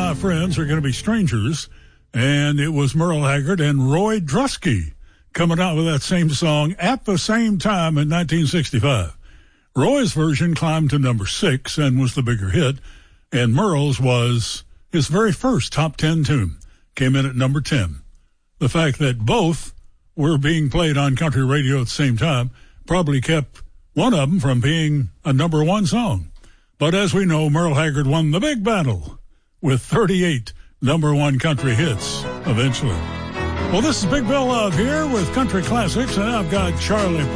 my friends are going to be strangers. And it was Merle Haggard and Roy Drusky coming out with that same song at the same time in 1965. Roy's version climbed to number 6 and was the bigger hit, and Merle's was his very first top 10 tune, came in at number 10. The fact that both were being played on country radio at the same time probably kept one of them from being a number 1 song. But as we know, Merle Haggard won the big battle with 38 number 1 country hits eventually. Well, this is Big Bill Love here with Country Classics, and I've got Charlie